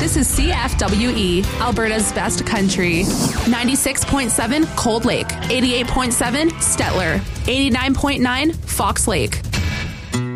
This is CFWE, Alberta's best country. 96.7 Cold Lake, 88.7 Stettler, 89.9 Fox Lake.